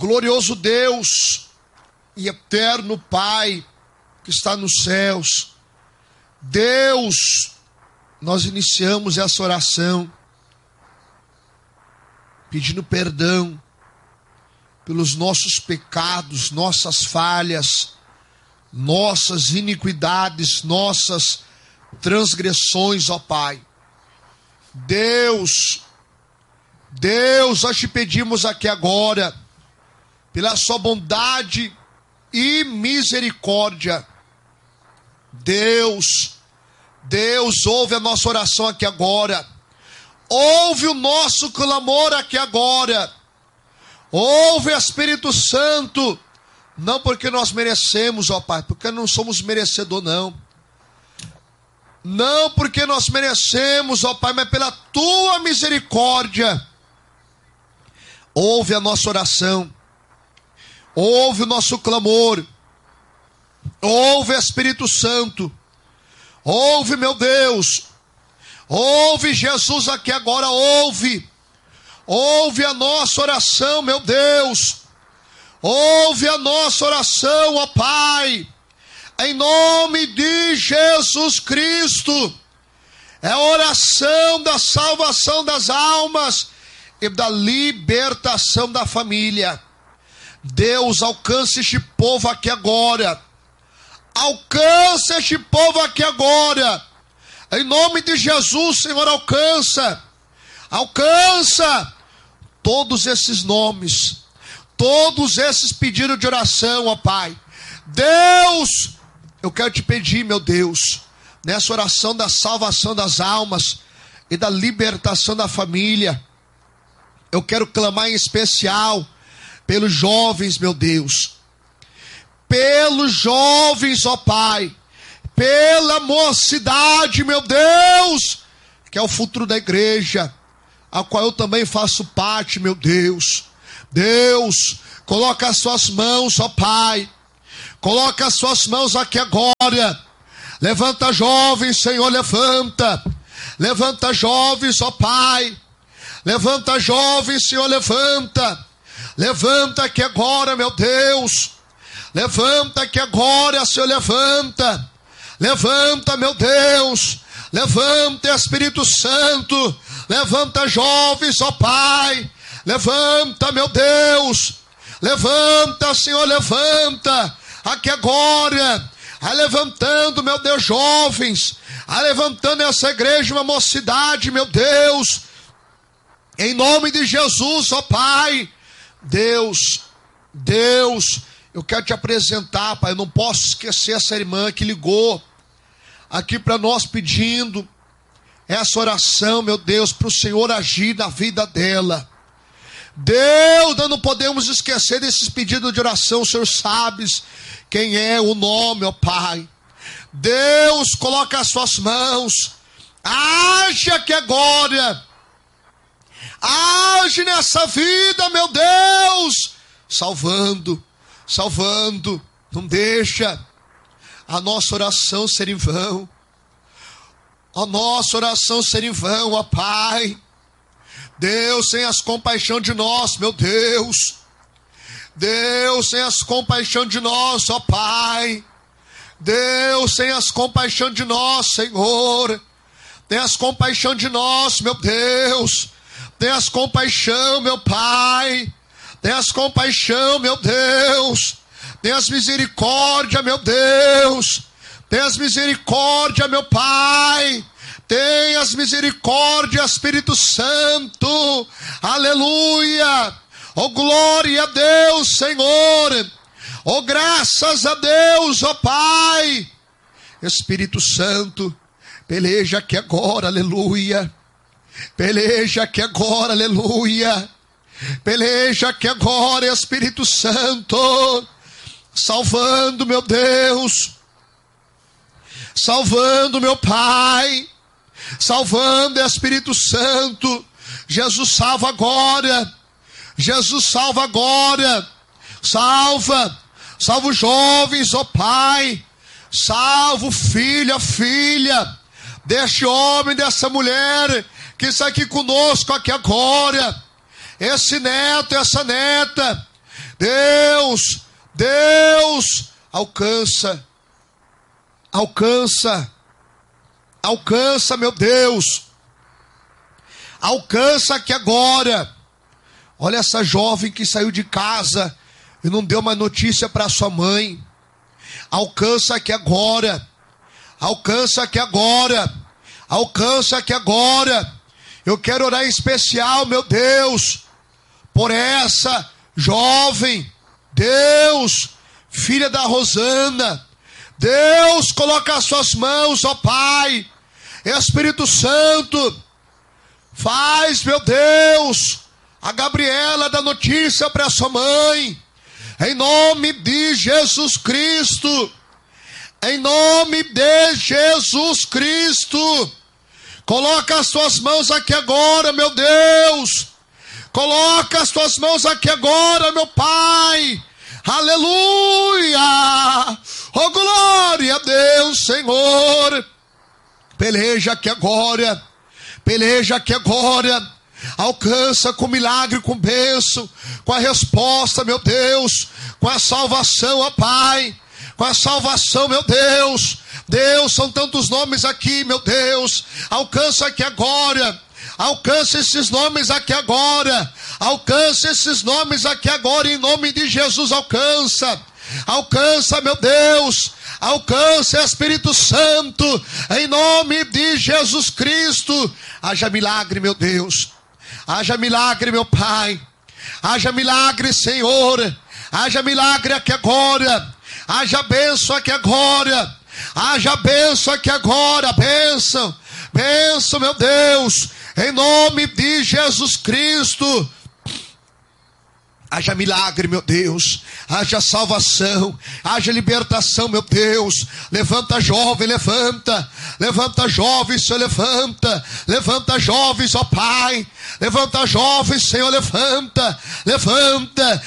glorioso Deus e eterno Pai que está nos céus, Deus, nós iniciamos essa oração pedindo perdão pelos nossos pecados, nossas falhas, nossas iniquidades, nossas transgressões, ó Pai. Deus, nós te pedimos aqui agora, pela sua bondade e misericórdia, Deus, ouve a nossa oração aqui agora, ouve o nosso clamor aqui agora, ouve, Espírito Santo, não porque nós merecemos, ó Pai, porque não somos merecedor, não porque nós merecemos, ó Pai, mas pela tua misericórdia, ouve a nossa oração, ouve o nosso clamor, ouve, Espírito Santo, ouve, meu Deus, ouve, Jesus, aqui agora, ouve a nossa oração, meu Deus, ouve a nossa oração, ó Pai, em nome de Jesus Cristo. É a oração da salvação das almas e da libertação da família. Deus, alcance este povo aqui agora. Alcança este povo aqui agora. Em nome de Jesus, Senhor, alcança todos esses nomes, todos esses pedidos de oração, ó Pai. Deus, eu quero te pedir, meu Deus, nessa oração da salvação das almas e da libertação da família, eu quero clamar em especial pelos jovens, meu Deus, pelos jovens, ó Pai, pela mocidade, meu Deus, que é o futuro da igreja, a qual eu também faço parte, meu Deus. Deus, coloca as suas mãos, ó Pai, coloca as suas mãos aqui agora. Levanta jovens, Senhor, levanta jovens, ó Pai, levanta jovens, Senhor, levanta aqui agora, meu Deus, levanta aqui agora, Senhor, levanta, meu Deus, levanta, Espírito Santo, levanta jovens, ó Pai, levanta, meu Deus, levanta, Senhor, levanta, aqui agora, levantando, meu Deus, jovens, levantando essa igreja, uma mocidade, meu Deus, em nome de Jesus, ó Pai. Deus, eu quero te apresentar, Pai, eu não posso esquecer essa irmã que ligou aqui para nós pedindo essa oração, meu Deus, para o Senhor agir na vida dela. Deus, nós não podemos esquecer desses pedidos de oração, o Senhor sabe quem é o nome, ó Pai. Deus, coloca as suas mãos, age aqui agora, age nessa vida, meu Deus, salvando, não deixa a nossa oração ser em vão, ó Pai. Deus, tenhas compaixão de nós, meu Deus. Deus, tenhas compaixão de nós, ó Pai. Deus, tenhas compaixão de nós, Senhor. Tenhas compaixão de nós, meu Deus. Tenhas compaixão, meu Pai. Tenhas compaixão, meu Deus. Tenhas misericórdia, meu Deus. Tenhas misericórdia, meu Pai. Tenhas misericórdia, Espírito Santo, aleluia, oh glória a Deus, Senhor, oh graças a Deus, oh Pai, Espírito Santo, peleja aqui agora, aleluia, peleja aqui agora, aleluia, peleja aqui agora, Espírito Santo, salvando, meu Deus, salvando, meu Pai, salvando, Espírito Santo. Jesus, salva agora, Jesus, salva agora, salva os jovens, ó Pai, salva o filho, a filha deste homem, dessa mulher que está aqui conosco aqui agora, esse neto, essa neta. Deus, Deus, alcança, meu Deus, alcança aqui agora. Olha essa jovem que saiu de casa e não deu uma notícia para sua mãe. Alcança aqui agora, alcança aqui agora, alcança aqui agora. Eu quero orar em especial, meu Deus, por essa jovem, Deus, filha da Rosana. Deus, coloca as suas mãos, ó Pai, Espírito Santo, faz, meu Deus, a Gabriela dar notícia para sua mãe, em nome de Jesus Cristo, em nome de Jesus Cristo. Coloca as tuas mãos aqui agora, meu Deus, coloca as tuas mãos aqui agora, meu Pai, aleluia, oh glória a Deus, Senhor, peleja aqui agora, peleja aqui agora, alcança com milagre, com bênção, com a resposta, meu Deus, com a salvação, ó Pai, com a salvação, meu Deus. Deus, são tantos nomes aqui, meu Deus, alcança aqui agora, alcança esses nomes aqui agora, alcança esses nomes aqui agora, em nome de Jesus, alcança, alcança, meu Deus, alcança, Espírito Santo, em nome de Jesus Cristo. Haja milagre, meu Deus, haja milagre, meu Pai, haja milagre, Senhor, haja milagre aqui agora, haja bênção aqui agora, haja bênção aqui agora, bênção, bênção, meu Deus, em nome de Jesus Cristo. Haja milagre, meu Deus, haja salvação, haja libertação, meu Deus. Levanta jovem, levanta jovem, Senhor, levanta jovens, ó Pai, levanta jovens, Senhor, levanta,